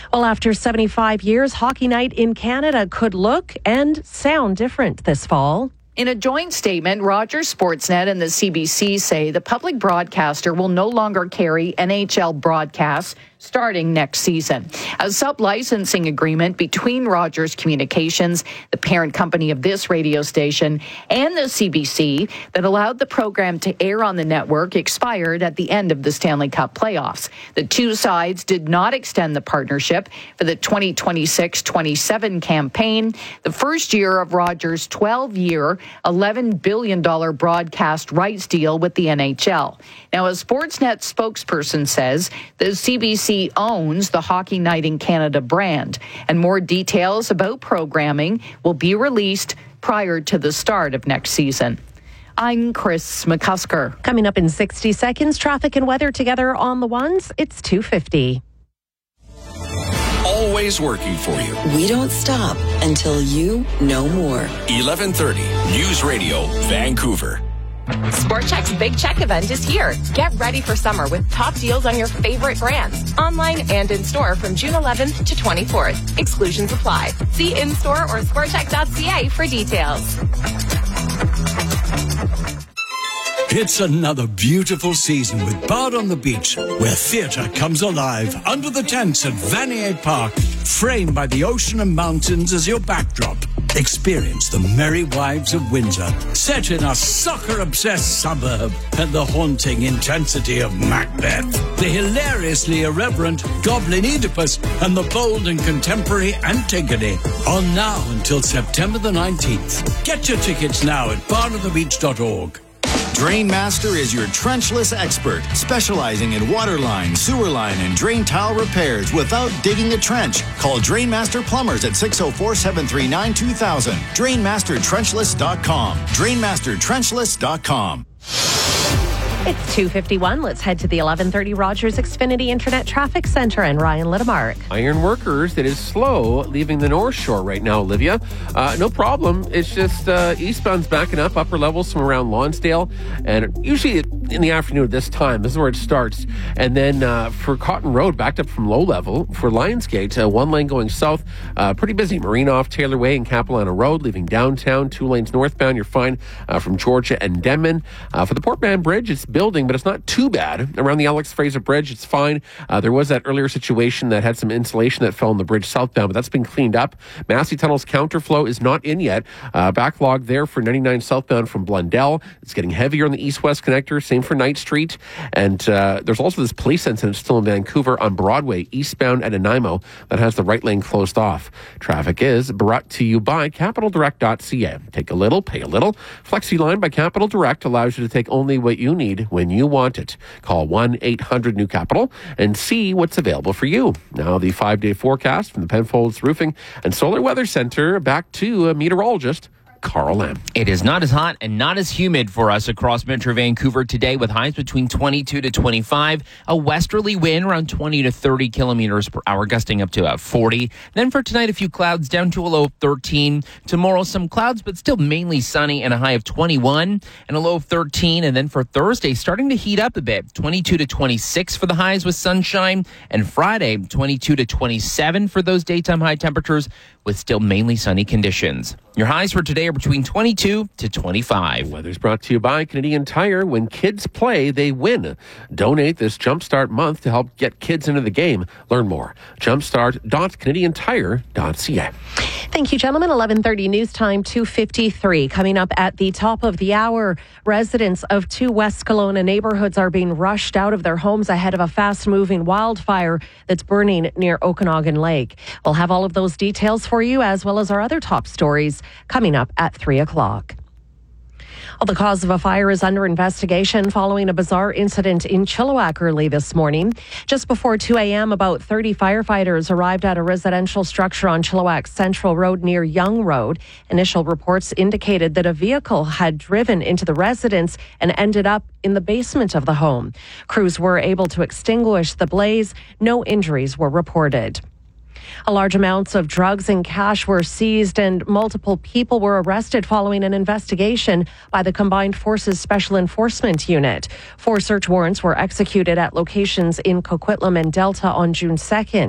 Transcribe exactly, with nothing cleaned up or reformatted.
Well, after seventy-five years, Hockey Night in Canada could look and sound different this fall. In a joint statement, Rogers Sportsnet and the C B C say the public broadcaster will no longer carry N H L broadcasts starting next season. A sub-licensing agreement between Rogers Communications, the parent company of this radio station, and the C B C that allowed the program to air on the network expired at the end of the Stanley Cup playoffs. The two sides did not extend the partnership for the twenty twenty-six twenty-seven campaign, the first year of Rogers' twelve-year, eleven billion dollars broadcast rights deal with the N H L. Now, a Sportsnet spokesperson says the C B C owns the Hockey Night in Canada brand, and more details about programming will be released prior to the start of next season. I'm Chris McCusker. Coming up in sixty seconds, traffic and weather together on the ones. It's two fifty. Always working for you. We don't stop until you know more. eleven thirty News Radio, Vancouver. Sport Chek's Big Check event is here. Get ready for summer with top deals on your favorite brands, online and in-store from June eleventh to twenty-fourth. Exclusions apply. See in-store or sport chek dot c a for details. It's another beautiful season with Bard on the Beach, where theatre comes alive under the tents at Vanier Park, framed by the ocean and mountains as your backdrop. Experience the Merry Wives of Windsor, set in a soccer-obsessed suburb, and the haunting intensity of Macbeth, the hilariously irreverent Goblin Oedipus, and the bold and contemporary Antigone. On now until September the nineteenth. Get your tickets now at bard on the beach dot org. Drainmaster is your trenchless expert, specializing in water line, sewer line, and drain tile repairs without digging a trench. Call Drainmaster Plumbers at six oh four, seven three nine, two thousand. Drainmaster Trenchless dot com. Drainmaster Trenchless dot com. It's two fifty-one. Let's head to the eleven thirty Rogers Xfinity Internet Traffic Center and Ryan Littmark. Iron Workers, it is slow leaving the North Shore right now, Olivia. Uh, no problem. It's just uh, eastbound's backing up, upper levels from around Lonsdale. And usually in the afternoon at this time, this is where it starts. And then uh, for Cotton Road, backed up from low level. For Lionsgate, uh, one lane going south, uh, pretty busy. Marinoff, Taylor Way, and Capilano Road, leaving downtown. Two lanes northbound, you're fine uh, from Georgia and Denman. Uh, for the Port Mann Bridge, it's building, but it's not too bad. Around the Alex Fraser Bridge, it's fine. Uh, there was that earlier situation that had some insulation that fell on the bridge southbound, but that's been cleaned up. Massey Tunnel's counterflow is not in yet. Uh, backlog there for ninety-nine southbound from Blundell. It's getting heavier on the east-west connector. Same for Knight Street. And uh, there's also this police incident still in Vancouver on Broadway, eastbound at Nanaimo, that has the right lane closed off. Traffic is brought to you by capital direct dot c a. Take a little, pay a little. FlexiLine by Capital Direct allows you to take only what you need when you want it. Call one eight hundred new capital and see what's available for you. Now the five-day forecast from the Penfolds Roofing and Solar Weather Center. Back to a meteorologist, Carl Lamb. It is not as hot and not as humid for us across Metro Vancouver today, with highs between twenty-two to twenty-five, a westerly wind around twenty to thirty kilometers per hour, gusting up to about forty. Then for tonight, a few clouds down to a low of thirteen. Tomorrow, some clouds, but still mainly sunny and a high of twenty-one and a low of thirteen. And then for Thursday, starting to heat up a bit, twenty-two to twenty-six for the highs with sunshine. And Friday, twenty-two to twenty-seven for those daytime high temperatures with still mainly sunny conditions. Your highs for today are between twenty-two to twenty-five. Weather's brought to you by Canadian Tire. When kids play, they win. Donate this Jumpstart month to help get kids into the game. Learn more. jumpstart dot canadian tire dot c a. Thank you, gentlemen. eleven thirty news time, two fifty-three. Coming up at the top of the hour, residents of two West Kelowna neighborhoods are being rushed out of their homes ahead of a fast-moving wildfire that's burning near Okanagan Lake. We'll have all of those details for you, as well as our other top stories, coming up at three o'clock. Well, the cause of a fire is under investigation following a bizarre incident in Chilliwack early this morning. Just before two a.m., about thirty firefighters arrived at a residential structure on Chilliwack Central Road near Young Road. Initial reports indicated that a vehicle had driven into the residence and ended up in the basement of the home. Crews were able to extinguish the blaze. No injuries were reported. A large amounts of drugs and cash were seized, and multiple people were arrested following an investigation by the Combined Forces Special Enforcement Unit. Four search warrants were executed at locations in Coquitlam and Delta on June second.